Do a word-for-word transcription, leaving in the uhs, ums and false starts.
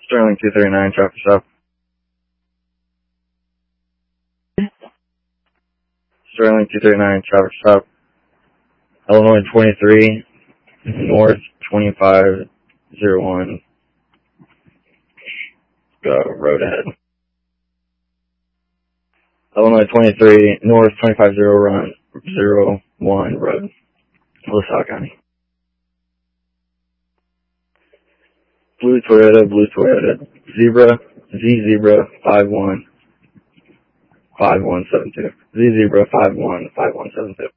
Sterling two thirty-nine, traffic stop. Sterling two thirty-nine, traffic stop. Illinois twenty-three, North twenty-five oh one, uh, road ahead. Illinois twenty-three, North twenty-five oh one, road, LaSalle County. Blue Toyota, blue Toyota, Zebra, Z Zebra five one five one seven two, Z Zebra five one five one seven two.